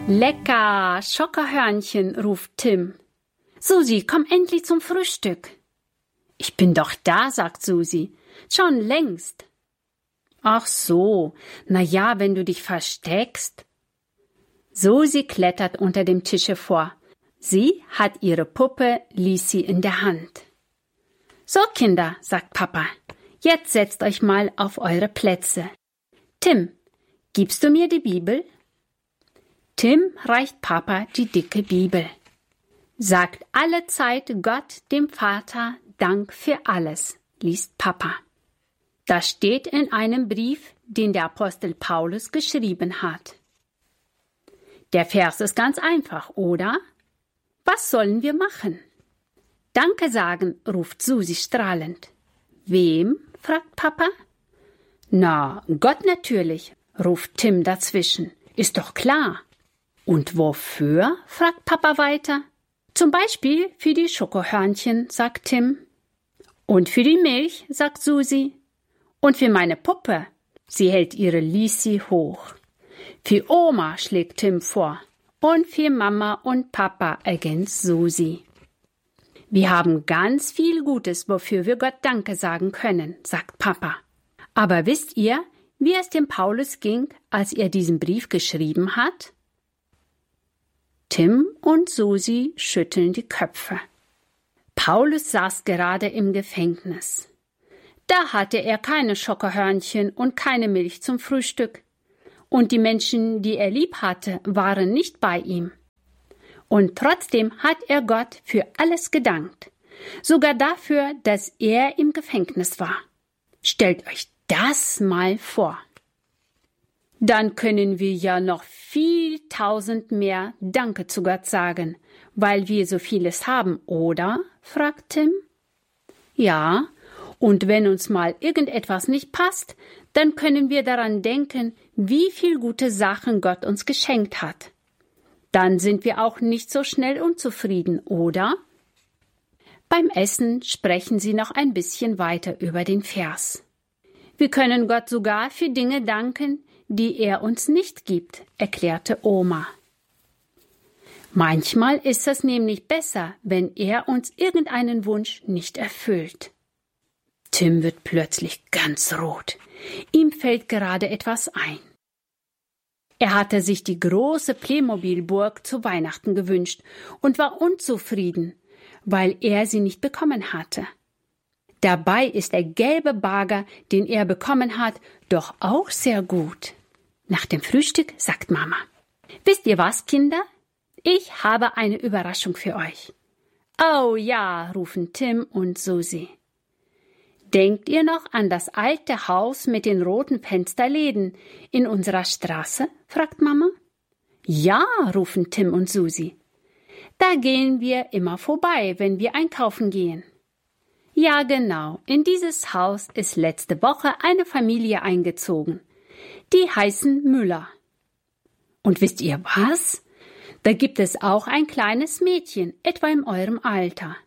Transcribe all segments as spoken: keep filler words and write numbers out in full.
Lecker, Schokohörnchen, ruft Tim. Susi, komm endlich zum Frühstück. Ich bin doch da, sagt Susi. Schon längst. Ach so, na ja, wenn du dich versteckst. Susi klettert unter dem Tisch vor. Sie hat ihre Puppe Lisi in der Hand. So, Kinder, sagt Papa, jetzt setzt euch mal auf eure Plätze. Tim, gibst du mir die Bibel? Tim reicht Papa die dicke Bibel. Sagt allezeit Gott dem Vater Dank für alles, liest Papa. Das steht in einem Brief, den der Apostel Paulus geschrieben hat. Der Vers ist ganz einfach, oder? Was sollen wir machen? Danke sagen, ruft Susi strahlend. Wem? Fragt Papa. Na, Gott natürlich, ruft Tim dazwischen. Ist doch klar. Und wofür? Fragt Papa weiter. Zum Beispiel für die Schokohörnchen, sagt Tim. Und für die Milch, sagt Susi. Und für meine Puppe. Sie hält ihre Lisi hoch. Für Oma, schlägt Tim vor. Und für Mama und Papa, ergänzt Susi. Wir haben ganz viel Gutes, wofür wir Gott Danke sagen können, sagt Papa. Aber wisst ihr, wie es dem Paulus ging, als er diesen Brief geschrieben hat? Tim und Susi schütteln die Köpfe. Paulus saß gerade im Gefängnis. Da hatte er keine Schokohörnchen und keine Milch zum Frühstück. Und die Menschen, die er lieb hatte, waren nicht bei ihm. Und trotzdem hat er Gott für alles gedankt. Sogar dafür, dass er im Gefängnis war. Stellt euch das mal vor. Dann können wir ja noch viel tausend mehr Danke zu Gott sagen, weil wir so vieles haben, oder? Fragt Tim. Ja, und wenn uns mal irgendetwas nicht passt, dann können wir daran denken, wie viel gute Sachen Gott uns geschenkt hat. Dann sind wir auch nicht so schnell unzufrieden, oder? Beim Essen sprechen sie noch ein bisschen weiter über den Vers. Wir können Gott sogar für Dinge danken, die er uns nicht gibt, erklärte Oma. Manchmal ist es nämlich besser, wenn er uns irgendeinen Wunsch nicht erfüllt. Tim wird plötzlich ganz rot. Ihm fällt gerade etwas ein. Er hatte sich die große Playmobil-Burg zu Weihnachten gewünscht und war unzufrieden, weil er sie nicht bekommen hatte. Dabei ist der gelbe Bagger, den er bekommen hat, doch auch sehr gut. Nach dem Frühstück sagt Mama: Wisst ihr was, Kinder? Ich habe eine Überraschung für euch. Oh ja, rufen Tim und Susi. Denkt ihr noch an das alte Haus mit den roten Fensterläden in unserer Straße? Fragt Mama. Ja, rufen Tim und Susi. Da gehen wir immer vorbei, wenn wir einkaufen gehen. Ja, genau, in dieses Haus ist letzte Woche eine Familie eingezogen. Die heißen Müller. Und wisst ihr was? Da gibt es auch ein kleines Mädchen, etwa in eurem Alter.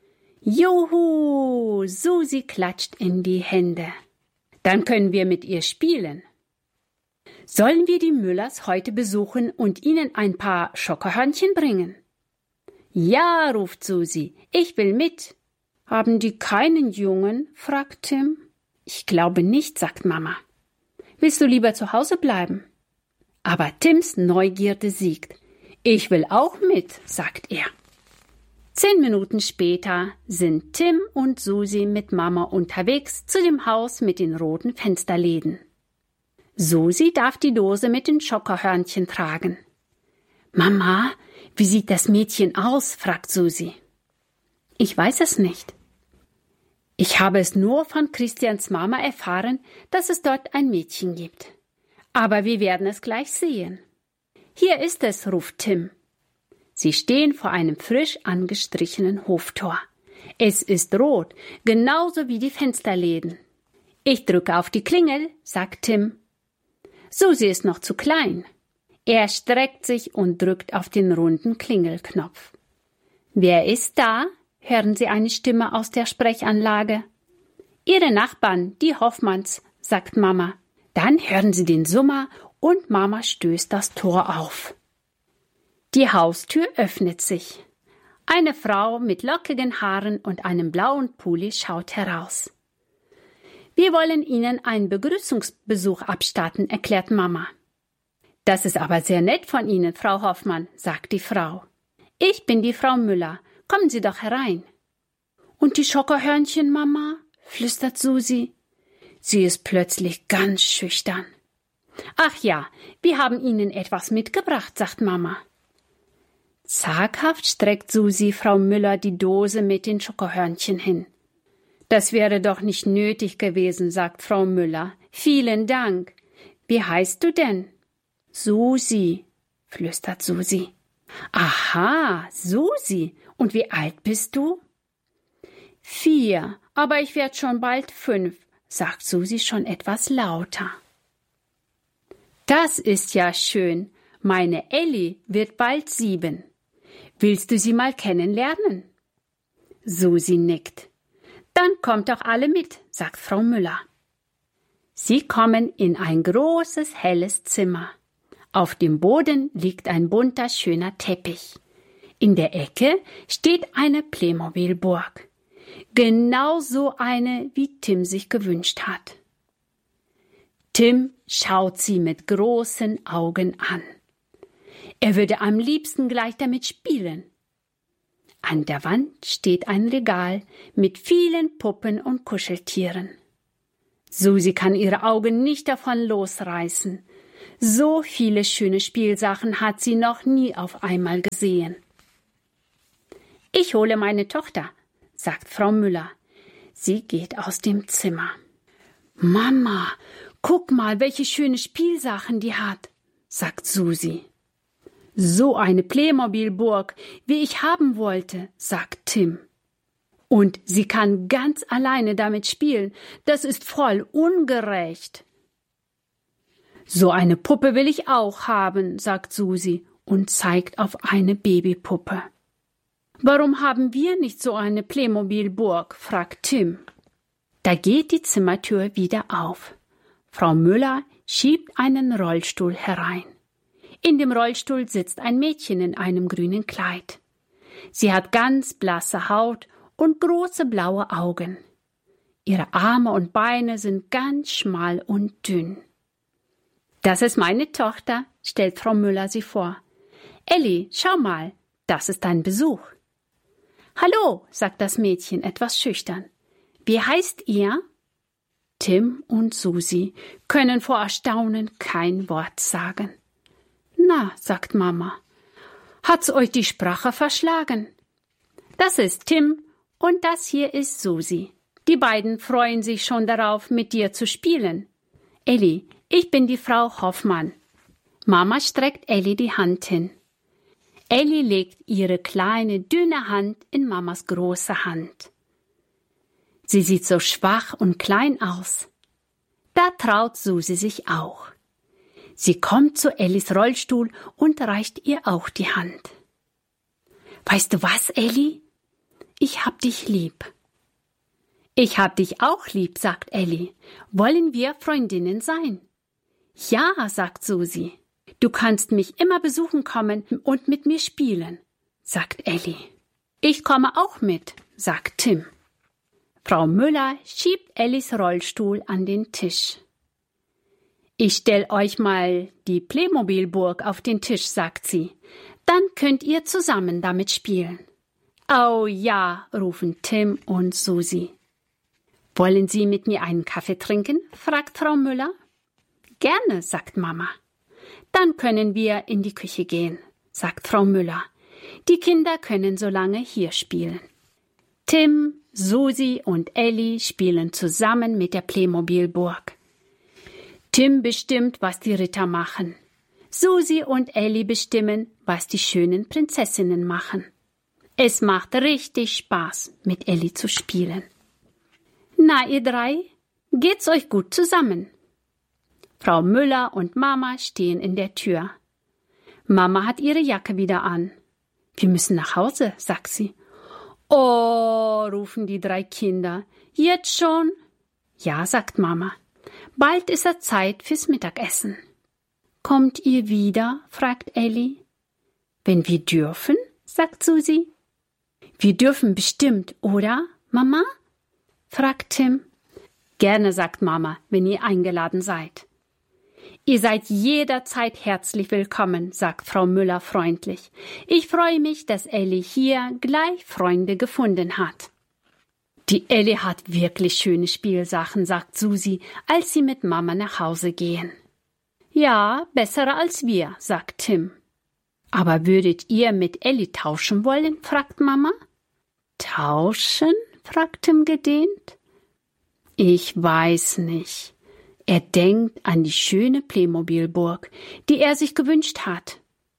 Juhu, Susi klatscht in die Hände. Dann können wir mit ihr spielen. Sollen wir die Müllers heute besuchen und ihnen ein paar Schokohörnchen bringen? Ja, ruft Susi, ich will mit. Haben die keinen Jungen? Fragt Tim. Ich glaube nicht, sagt Mama. Willst du lieber zu Hause bleiben? Aber Tims Neugierde siegt. Ich will auch mit, sagt er. Zehn Minuten später sind Tim und Susi mit Mama unterwegs zu dem Haus mit den roten Fensterläden. Susi darf die Dose mit den Schokohörnchen tragen. Mama, wie sieht das Mädchen aus? Fragt Susi. Ich weiß es nicht. Ich habe es nur von Christians Mama erfahren, dass es dort ein Mädchen gibt. Aber wir werden es gleich sehen. Hier ist es, ruft Tim. Sie stehen vor einem frisch angestrichenen Hoftor. Es ist rot, genauso wie die Fensterläden. Ich drücke auf die Klingel, sagt Tim. Susi ist noch zu klein. Er streckt sich und drückt auf den runden Klingelknopf. Wer ist da? Hören Sie eine Stimme aus der Sprechanlage. Ihre Nachbarn, die Hoffmanns, sagt Mama. Dann hören Sie den Summer und Mama stößt das Tor auf. Die Haustür öffnet sich. Eine Frau mit lockigen Haaren und einem blauen Pulli schaut heraus. Wir wollen Ihnen einen Begrüßungsbesuch abstatten, erklärt Mama. Das ist aber sehr nett von Ihnen, Frau Hoffmann, sagt die Frau. Ich bin die Frau Müller. Kommen Sie doch herein. Und die Schokohörnchen, Mama? Flüstert Susi. Sie ist plötzlich ganz schüchtern. Ach ja, wir haben Ihnen etwas mitgebracht, sagt Mama. Zaghaft streckt Susi Frau Müller die Dose mit den Schokohörnchen hin. Das wäre doch nicht nötig gewesen, sagt Frau Müller. Vielen Dank. Wie heißt du denn? Susi, flüstert Susi. Aha, Susi. Und wie alt bist du? Vier, aber ich werde schon bald fünf, sagt Susi schon etwas lauter. Das ist ja schön. Meine Elli wird bald sieben. Willst du sie mal kennenlernen? Susi nickt. Dann kommt doch alle mit, sagt Frau Müller. Sie kommen in ein großes, helles Zimmer. Auf dem Boden liegt ein bunter, schöner Teppich. In der Ecke steht eine Playmobil-Burg. Genau so eine, wie Tim sich gewünscht hat. Tim schaut sie mit großen Augen an. Er würde am liebsten gleich damit spielen. An der Wand steht ein Regal mit vielen Puppen und Kuscheltieren. Susi kann ihre Augen nicht davon losreißen. So viele schöne Spielsachen hat sie noch nie auf einmal gesehen. Ich hole meine Tochter, sagt Frau Müller. Sie geht aus dem Zimmer. Mama, guck mal, welche schöne Spielsachen die hat, sagt Susi. So eine Playmobil-Burg, wie ich haben wollte, sagt Tim. Und sie kann ganz alleine damit spielen. Das ist voll ungerecht. So eine Puppe will ich auch haben, sagt Susi und zeigt auf eine Babypuppe. Warum haben wir nicht so eine Playmobil-Burg, fragt Tim. Da geht die Zimmertür wieder auf. Frau Müller schiebt einen Rollstuhl herein. In dem Rollstuhl sitzt ein Mädchen in einem grünen Kleid. Sie hat ganz blasse Haut und große blaue Augen. Ihre Arme und Beine sind ganz schmal und dünn. Das ist meine Tochter, stellt Frau Müller sie vor. Elli, schau mal, das ist dein Besuch. Hallo, sagt das Mädchen etwas schüchtern. Wie heißt ihr? Tim und Susi können vor Erstaunen kein Wort sagen. Na, sagt Mama, hat's euch die Sprache verschlagen? Das ist Tim und das hier ist Susi. Die beiden freuen sich schon darauf, mit dir zu spielen. Elli, ich bin die Frau Hoffmann. Mama streckt Elli die Hand hin. Elli legt ihre kleine, dünne Hand in Mamas große Hand. Sie sieht so schwach und klein aus. Da traut Susi sich auch. Sie kommt zu Ellis Rollstuhl und reicht ihr auch die Hand. Weißt du was, Elli? Ich hab dich lieb. Ich hab dich auch lieb, sagt Elli. Wollen wir Freundinnen sein? Ja, sagt Susi. Du kannst mich immer besuchen kommen und mit mir spielen, sagt Elli. Ich komme auch mit, sagt Tim. Frau Müller schiebt Ellis Rollstuhl an den Tisch. Ich stell euch mal die Playmobil-Burg auf den Tisch, sagt sie. Dann könnt ihr zusammen damit spielen. Oh ja, rufen Tim und Susi. Wollen Sie mit mir einen Kaffee trinken? Fragt Frau Müller. Gerne, sagt Mama. Dann können wir in die Küche gehen, sagt Frau Müller. Die Kinder können so lange hier spielen. Tim, Susi und Elli spielen zusammen mit der Playmobil-Burg. Tim bestimmt, was die Ritter machen. Susi und Elli bestimmen, was die schönen Prinzessinnen machen. Es macht richtig Spaß, mit Elli zu spielen. Na, ihr drei, geht's euch gut zusammen? Frau Müller und Mama stehen in der Tür. Mama hat ihre Jacke wieder an. Wir müssen nach Hause, sagt sie. Oh, rufen die drei Kinder. Jetzt schon? Ja, sagt Mama. Bald ist es Zeit fürs Mittagessen. Kommt ihr wieder? fragt Elli. Wenn wir dürfen, sagt Susi. Wir dürfen bestimmt, oder, Mama? Fragt Tim. Gerne, sagt Mama, wenn ihr eingeladen seid. Ihr seid jederzeit herzlich willkommen, sagt Frau Müller freundlich. Ich freue mich, dass Elli hier gleich Freunde gefunden hat. Die Elli hat wirklich schöne Spielsachen, sagt Susi, als sie mit Mama nach Hause gehen. Ja, bessere als wir, sagt Tim. Aber würdet ihr mit Elli tauschen wollen, fragt Mama. Tauschen? fragt Tim gedehnt. Ich weiß nicht. Er denkt an die schöne Playmobil-Burg, die er sich gewünscht hat.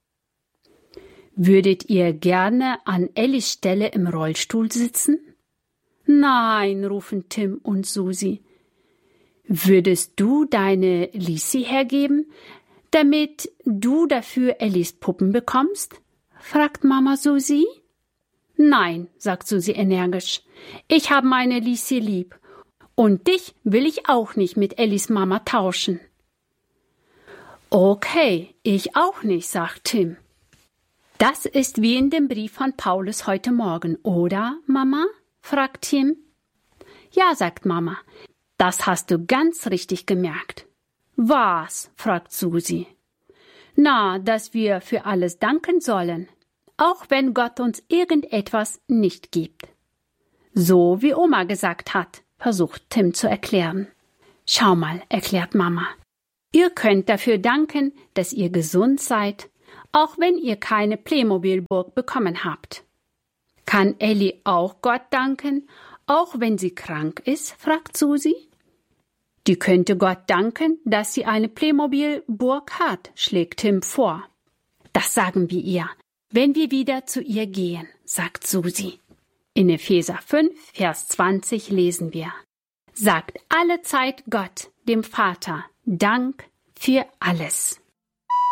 Würdet ihr gerne an Ellis Stelle im Rollstuhl sitzen? Nein, rufen Tim und Susi. Würdest du deine Lisi hergeben, damit du dafür Ellis Puppen bekommst? Fragt Mama Susi. Nein, sagt Susi energisch. Ich habe meine Lisi lieb. Und dich will ich auch nicht mit Ellis Mama tauschen. Okay, ich auch nicht, sagt Tim. Das ist wie in dem Brief von Paulus heute Morgen, oder, Mama? Fragt Tim. Ja, sagt Mama. Das hast du ganz richtig gemerkt. Was? Fragt Susi. Na, dass wir für alles danken sollen, auch wenn Gott uns irgendetwas nicht gibt. So wie Oma gesagt hat, versucht Tim zu erklären. Schau mal, erklärt Mama. Ihr könnt dafür danken, dass ihr gesund seid, auch wenn ihr keine Playmobil-Burg bekommen habt. Kann Elli auch Gott danken, auch wenn sie krank ist, fragt Susi. Die könnte Gott danken, dass sie eine Playmobil-Burg hat, schlägt Tim vor. Das sagen wir ihr, wenn wir wieder zu ihr gehen, sagt Susi. In Epheser fünf, Vers zwanzig lesen wir: Sagt allezeit Gott, dem Vater, Dank für alles.